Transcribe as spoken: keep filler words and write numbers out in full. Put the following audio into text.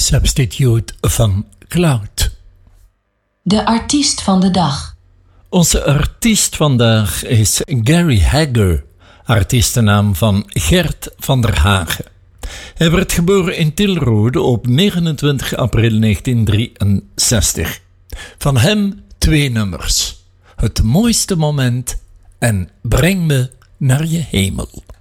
Substitute van Cloud. De artiest van de dag. Onze artiest vandaag is Gary Hagger, artiestennaam van Gert van der Hagen. Hij werd geboren in Tilrode op negenentwintig april negentien drieënzestig. Van hem twee nummers. Het mooiste moment en Breng me naar je hemel.